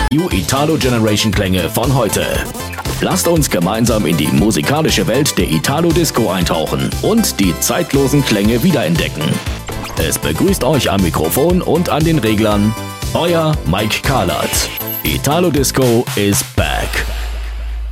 New Italo Generation Klänge von heute. Lasst uns gemeinsam in die musikalische Welt der Italo Disco eintauchen und die zeitlosen Klänge wiederentdecken. Es begrüßt euch am Mikrofon und an den Reglern euer Mike Karlat. Italo Disco is back.